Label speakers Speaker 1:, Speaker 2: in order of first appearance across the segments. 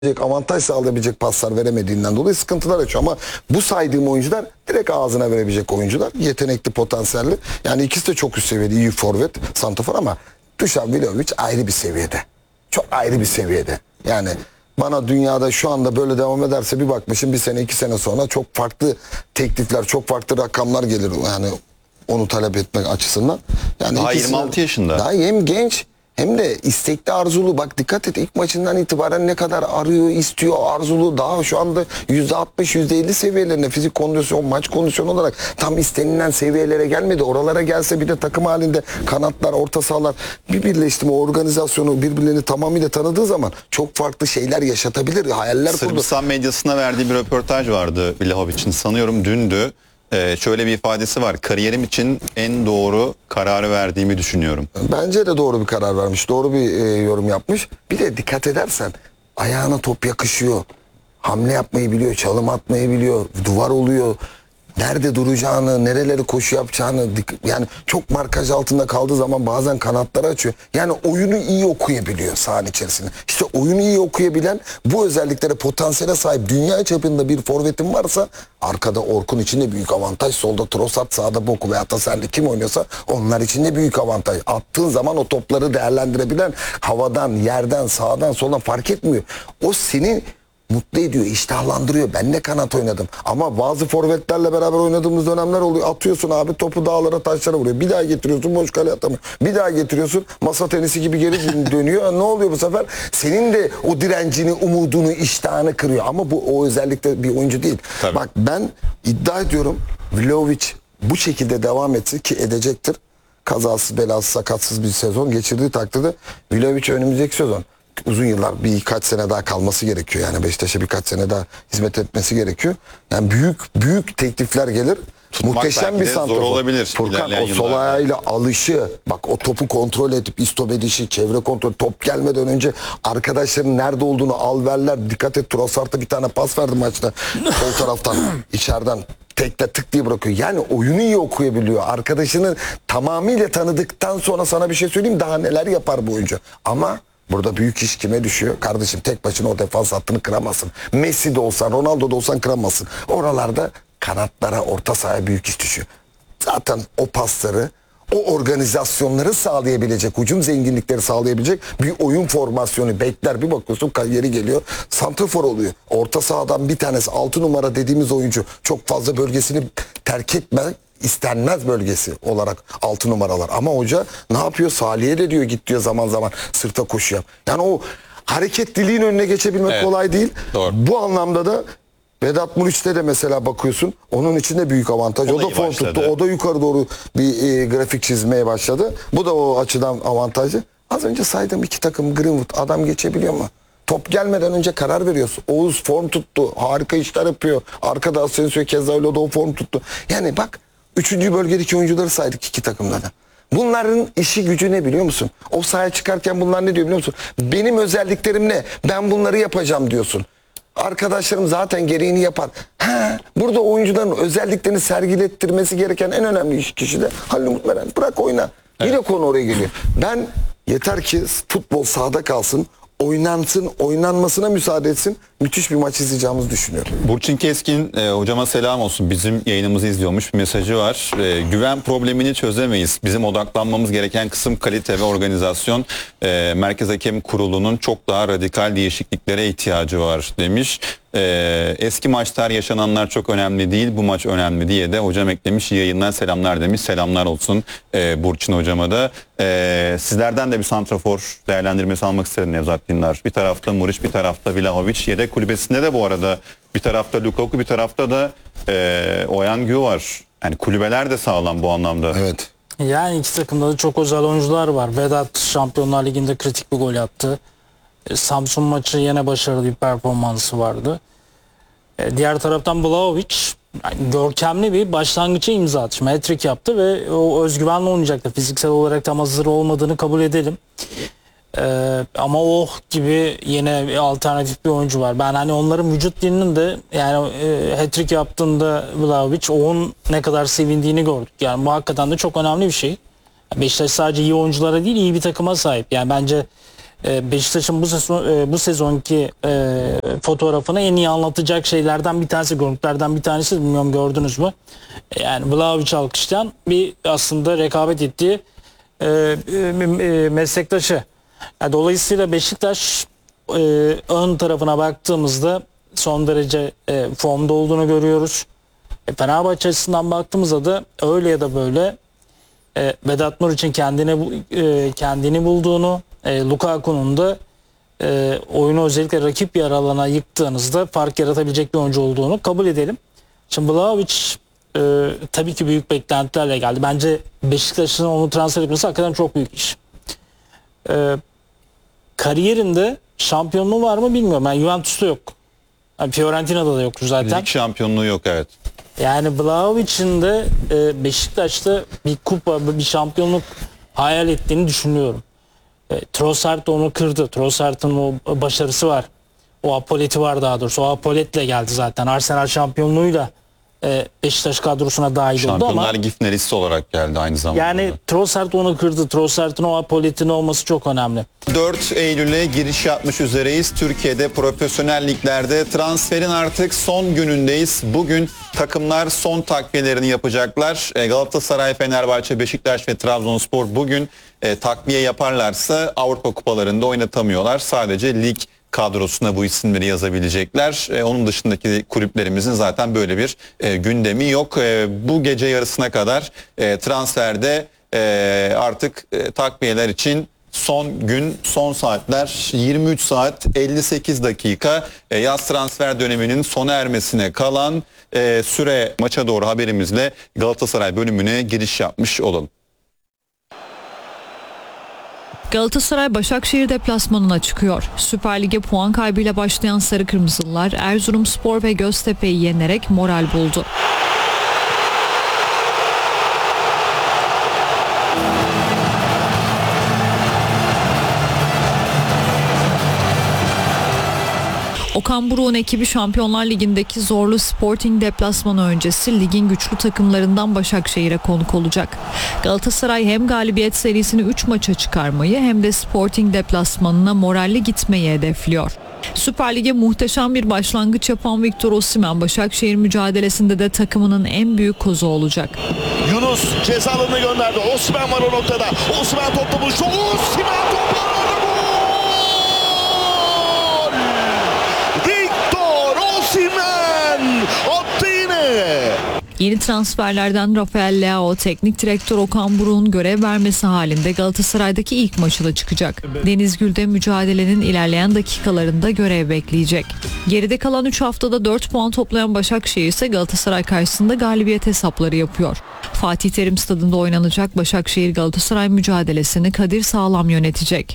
Speaker 1: avantaj sağlayabilecek paslar veremediğinden dolayı sıkıntılar yaşıyor. Ama bu saydığım oyuncular direkt ağzına verebilecek oyuncular. Yetenekli, potansiyelli. Yani ikisi de çok üst seviyede, iyi forvet, santrafor ama Dušan Vlahović ayrı bir seviyede. Çok ayrı bir seviyede. Yani bana dünyada şu anda böyle devam ederse bir bakmışım bir sene 2 sene sonra çok farklı teklifler, çok farklı rakamlar gelir. Yani onu talep etmek açısından. Yani
Speaker 2: daha 26 yaşında.
Speaker 1: Daha hem genç hem de istekli, arzulu. Bak dikkat et, ilk maçından itibaren ne kadar arıyor, istiyor, arzulu. Daha şu anda %60, %50 seviyelerinde fizik kondisyon, maç kondisyonu olarak tam istenilen seviyelere gelmedi. Oralara gelse bir de takım halinde kanatlar, orta sahalar bir birleşti mi, organizasyonu birbirlerini tamamıyla tanıdığı zaman çok farklı şeyler yaşatabilir. Hayaller kurdu.
Speaker 2: Sırbistan medyasına verdiği bir röportaj vardı Vlahović'in. Sanıyorum dündü. Şöyle bir ifadesi var. Kariyerim için en doğru kararı verdiğimi düşünüyorum.
Speaker 1: Bence de doğru bir karar vermiş. Doğru bir yorum yapmış. Bir de dikkat edersen ayağına top yakışıyor. Hamle yapmayı biliyor, çalım atmayı biliyor, duvar oluyor. Nerede duracağını, nereleri koşu yapacağını, yani çok markaj altında kaldığı zaman bazen kanatları açıyor. Yani oyunu iyi okuyabiliyor sahanın içerisinde. İşte oyunu iyi okuyabilen, bu özelliklere, potansiyele sahip dünya çapında bir forvetin varsa arkada Orkun için de büyük avantaj. Solda Trossard, sağda Boku veya Taserli kim oynuyorsa onlar için de büyük avantaj. Attığın zaman o topları değerlendirebilen, havadan, yerden, sağdan, soldan fark etmiyor. O seni mutlu ediyor, iştahlandırıyor. Ben ne kanat oynadım. Ama bazı forvetlerle beraber oynadığımız dönemler oluyor. Atıyorsun abi, topu dağlara taşlara vuruyor. Bir daha getiriyorsun, boş kale atamıyor. Bir daha getiriyorsun, masa tenisi gibi geri dönüyor. Ne oluyor bu sefer? Senin de o direncini, umudunu, iştahını kırıyor. Ama bu o özellikle bir oyuncu değil.
Speaker 2: Tabii.
Speaker 1: Bak ben iddia ediyorum, Vlahović bu şekilde devam etsin ki edecektir. Kazasız, belasız, sakatsız bir sezon geçirdiği takdirde Vlahović önümüzdeki sezon uzun yıllar, birkaç sene daha kalması gerekiyor. Yani Beşiktaş'a birkaç sene daha hizmet etmesi gerekiyor. Yani büyük teklifler gelir.
Speaker 2: Tutmak
Speaker 1: muhteşem bir santrafor.
Speaker 2: zor olabilir.
Speaker 1: Furkan o sol ayağıyla alışı, bak o topu kontrol edip istop edişi, çevre kontrol, top gelmeden önce arkadaşların nerede olduğunu al verler. Dikkat et, Trossard'a bir tane pas verdi maçta. Sol taraftan, içeriden tekle tık diye bırakıyor. Yani oyunu iyi okuyabiliyor. Arkadaşını tamamıyla tanıdıktan sonra sana bir şey söyleyeyim, daha neler yapar bu oyuncu. Ama burada büyük iş kime düşüyor? Kardeşim tek başına o defans hattını kıramazsın. Messi de olsan, Ronaldo da olsan kıramazsın. Oralarda kanatlara, orta sahaya büyük iş düşüyor. Zaten o pasları, o organizasyonları sağlayabilecek, hücum zenginlikleri sağlayabilecek bir oyun formasyonu bekler. Bir bakıyorsun kariyeri geliyor, santrafor oluyor. Orta sahadan bir tanesi 6 numara dediğimiz oyuncu çok fazla bölgesini terk etme, istenmez bölgesi olarak 6 numaralar. Ama hoca ne yapıyor? Salih'e de diyor git diyor, zaman zaman sırta koşu yap. Yani o hareketliliğin önüne geçebilmek kolay değil.
Speaker 2: Doğru.
Speaker 1: Bu anlamda da Vedat Muriç'te de mesela bakıyorsun, onun için de büyük avantaj. O da
Speaker 2: iyi
Speaker 1: form
Speaker 2: başladı.
Speaker 1: tuttu. O da yukarı doğru bir grafik çizmeye başladı. Bu da o açıdan avantajlı. Az önce saydığım iki takım, Greenwood, adam geçebiliyor mu? Top gelmeden önce karar veriyorsun. Oğuz form tuttu. Harika işler yapıyor. Arkada Asensio keza öyle, o form tuttu. Yani bak, 3. bölgedeki oyuncuları saydık iki takımda da. Bunların işi gücü ne biliyor musun? O sahaya çıkarken bunlar ne diyor biliyor musun? Benim özelliklerim ne? Ben bunları yapacağım diyorsun. Arkadaşlarım zaten gereğini yapar. Burada oyuncuların özelliklerini sergilettirmesi gereken en önemli kişi de Halil Umut Meral. Bırak oyna. Yine konu oraya geliyor. Ben yeter ki futbol sahada kalsın, oynansın, oynanmasına müsaade etsin. Müthiş bir maç izleyeceğimizi düşünüyorum.
Speaker 2: Burçin Keskin hocama selam olsun. Bizim yayınımızı izliyormuş, bir mesajı var. Güven problemini çözemeyiz. Bizim odaklanmamız gereken kısım kalite ve organizasyon. Merkez Hakem Kurulu'nun çok daha radikal değişikliklere ihtiyacı var demiş. Eski maçlar, yaşananlar çok önemli değil. Bu maç önemli diye de hocam eklemiş. Yayından selamlar demiş. Selamlar olsun Burçin hocama da. Sizlerden de bir santrafor değerlendirmesi almak istedim Nevzat Dindar. Bir tarafta Muriç, bir tarafta Vlahović. Yedek kulübesinde de bu arada bir tarafta Lukaku, bir tarafta da Oyan Gü var. Yani kulübeler de sağlam bu anlamda.
Speaker 1: Evet.
Speaker 3: Yani iki takımda da çok özel oyuncular var. Vedat Şampiyonlar Ligi'nde kritik bir gol attı. Samsun maçı yine başarılı bir performansı vardı. Diğer taraftan Vlahović görkemli bir başlangıça imza attı. Hat-trick yaptı ve o özgüvenle oynayacaktı. Fiziksel olarak tam hazır olmadığını kabul edelim. Ama o gibi yine bir alternatif bir oyuncu var. Ben hani onların vücut dilinin de yani hat-trick yaptığında Vlahović onun ne kadar sevindiğini gördük. Yani bu hakikaten de çok önemli bir şey. Beşiktaş sadece iyi oyunculara değil, iyi bir takıma sahip. Yani bence Beşiktaş'ın bu sezonki fotoğrafını en iyi anlatacak şeylerden bir tanesi, görüntülerden bir tanesi, bilmiyorum gördünüz mü? Yani Vlahovic alkışlayan bir aslında rekabet ettiği meslektaşı. Yani dolayısıyla Beşiktaş ön tarafına baktığımızda son derece formda olduğunu görüyoruz. Fenerbahçe açısından baktığımızda da öyle ya da böyle Vedat Muriç'in için kendini bulduğunu, Lukaku'nun da oyunu özellikle rakip yer alana yıktığınızda fark yaratabilecek bir oyuncu olduğunu kabul edelim. Şimdi Vlahovic tabii ki büyük beklentilerle geldi. Bence Beşiktaş'ın onu transfer etmesi hakikaten çok büyük iş. Kariyerinde şampiyonluğu var mı bilmiyorum. Yani Juventus'ta yok. Yani Fiorentina'da da yok zaten.
Speaker 2: Lig şampiyonluğu yok, evet.
Speaker 3: Yani Vlahovic'in de Beşiktaş'ta bir kupa, bir şampiyonluk hayal ettiğini düşünüyorum. Trossard da onu kırdı. Trossard'ın o başarısı var. O apoleti var daha doğrusu. O apoletle geldi zaten. Arsenal şampiyonluğuyla Beşiktaş kadrosuna dahil oldu ama.
Speaker 2: Şampiyonlar Ligi finalisti olarak geldi aynı zamanda.
Speaker 3: Yani Trossard onu kırdı. Trossard'ın o apoletinin olması çok önemli.
Speaker 2: 4 Eylül'e giriş yapmış üzereyiz. Türkiye'de profesyonel liglerde transferin artık son günündeyiz. Bugün takımlar son takviyelerini yapacaklar. Galatasaray, Fenerbahçe, Beşiktaş ve Trabzonspor bugün takviye yaparlarsa Avrupa kupalarında oynatamıyorlar. Sadece lig kadrosuna bu isimleri yazabilecekler. Onun dışındaki kulüplerimizin zaten böyle bir gündemi yok. Bu gece yarısına kadar transferde artık takviyeler için son gün, son saatler, 23 saat 58 dakika yaz transfer döneminin sona ermesine kalan süre, maça doğru haberimizle Galatasaray bölümüne giriş yapmış olalım.
Speaker 4: Galatasaray Başakşehir deplasmanına çıkıyor. Süper Lig'e puan kaybıyla başlayan Sarı Kırmızılılar Erzurumspor ve Göztepe'yi yenerek moral buldu. Okan Buruk'un ekibi Şampiyonlar Ligi'ndeki zorlu Sporting deplasmanı öncesi ligin güçlü takımlarından Başakşehir'e konuk olacak. Galatasaray hem galibiyet serisini 3 maça çıkarmayı hem de Sporting deplasmanına moralli gitmeyi hedefliyor. Süper Lig'e muhteşem bir başlangıç yapan Victor Osimhen Başakşehir mücadelesinde de takımının en büyük kozu olacak.
Speaker 5: Yunus ceza alanına gönderdi. Osimhen var o noktada. Osimhen topla buluştu. Osimhen topla gol! Victor Osimhen attı yine.
Speaker 4: Yeni transferlerden Rafael Leao teknik direktör Okan Buruk'un görev vermesi halinde Galatasaray'daki ilk maçına çıkacak. Deniz Gül'de mücadelenin ilerleyen dakikalarında görev bekleyecek. Geride kalan 3 haftada 4 puan toplayan Başakşehir ise Galatasaray karşısında galibiyet hesapları yapıyor. Fatih Terim Stadı'nda oynanacak Başakşehir Galatasaray mücadelesini Kadir Sağlam yönetecek.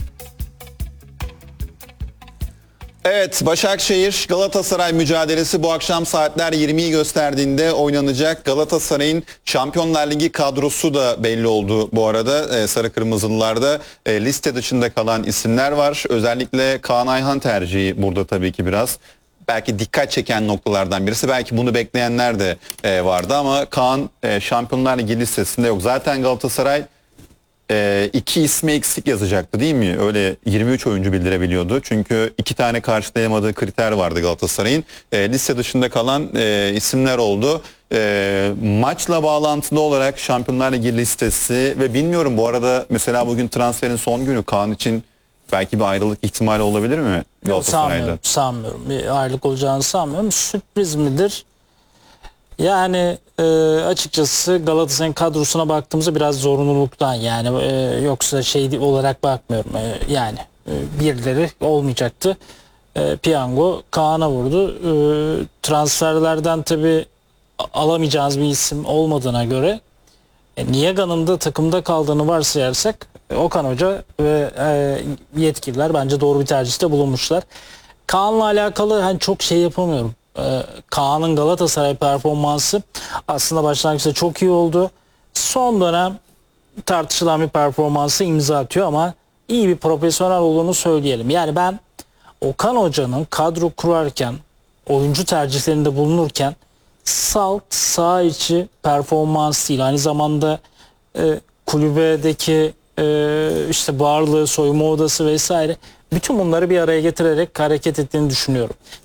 Speaker 2: Evet, Başakşehir Galatasaray mücadelesi bu akşam saatler 20'yi gösterdiğinde oynanacak. Galatasaray'ın Şampiyonlar Ligi kadrosu da belli oldu bu arada. Sarı Kırmızılılarda liste dışında kalan isimler var. Özellikle Kaan Ayhan tercihi burada tabii ki biraz belki dikkat çeken noktalardan birisi. Belki bunu bekleyenler de vardı ama Kaan Şampiyonlar Ligi listesinde yok. Zaten Galatasaray 2 ismi eksik yazacaktı değil mi? Öyle 23 oyuncu bildirebiliyordu. Çünkü 2 tane karşılayamadığı kriter vardı Galatasaray'ın. Liste dışında kalan isimler oldu. Maçla bağlantılı olarak Şampiyonlar Ligi listesi ve bilmiyorum bu arada mesela bugün transferin son günü Kaan için belki bir ayrılık ihtimali olabilir mi Galatasaray'da?
Speaker 3: Sanmıyorum. Bir ayrılık olacağını sanmıyorum. Sürpriz midir? Yani açıkçası Galatasaray'ın kadrosuna baktığımızda biraz zorunluluktan yani yoksa şey olarak bakmıyorum. Yani birileri olmayacaktı. Piyango Kaan'a vurdu. Transferlerden tabii alamayacağınız bir isim olmadığına göre Niaga'nın da takımda kaldığını varsayarsak Okan Hoca ve yetkililer bence doğru bir tercihte bulunmuşlar. Kaan'la alakalı hani çok şey yapamıyorum. Kaan'ın Galatasaray performansı aslında başlangıçta çok iyi oldu. Son dönem tartışılan bir performansı imza atıyor ama iyi bir profesyonel olduğunu söyleyelim. Yani ben Okan Hoca'nın kadro kurarken, oyuncu tercihlerinde bulunurken salt sağ içi performansıyla aynı zamanda kulübedeki işte varlığı, soyunma odası vesaire Bütün bunları bir araya getirerek hareket ettiğini düşünüyorum.